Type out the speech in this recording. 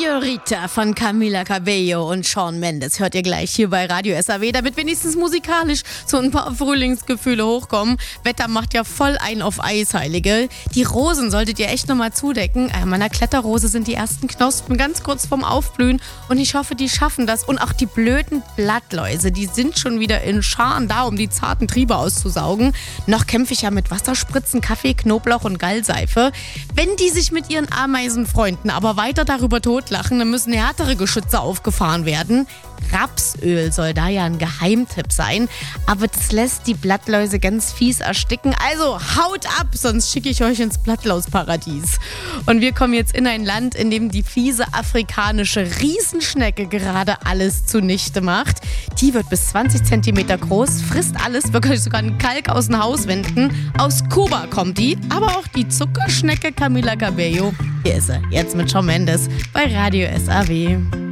Señorita von Camila Cabello und Shawn Mendes hört ihr gleich hier bei Radio SAW, damit wenigstens musikalisch so ein paar Frühlingsgefühle hochkommen. Wetter macht ja voll ein auf Eisheilige. Die Rosen solltet ihr echt nochmal zudecken. An meiner Kletterrose sind die ersten Knospen ganz kurz vorm Aufblühen und ich hoffe, die schaffen das. Und auch die blöden Blattläuse, die sind schon wieder in Scharen da, um die zarten Triebe auszusaugen. Noch kämpfe ich ja mit Wasserspritzen, Kaffee, Knoblauch und Gallseife. Wenn die sich mit ihren Ameisen freunden, aber weiter darüber totlachen, dann müssen härtere Geschütze aufgefahren werden. Rapsöl soll da ja ein Geheimtipp sein, aber das lässt die Blattläuse ganz fies ersticken. Also haut ab, sonst schicke ich euch ins Blattlausparadies. Und wir kommen jetzt in ein Land, in dem die fiese afrikanische Riesenschnecke gerade alles zunichte macht. Die wird bis 20 cm groß, frisst alles, wirklich sogar einen Kalk aus den Hauswänden. Aus Kuba kommt die, aber auch die Zuckerschnecke Camila Cabello. Hier ist sie, jetzt mit Shawn Mendes bei Radio SAW.